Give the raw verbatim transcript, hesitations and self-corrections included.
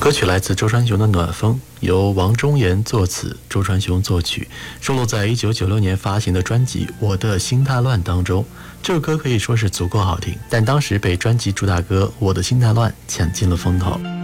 歌曲来自周传雄的《暖风》，由王中岩作词，周传雄作曲，收录在一九九六年发行的专辑《我的心太乱》当中。这首歌可以说是足够好听，但当时被专辑主打歌《我的心太乱》抢尽了风头。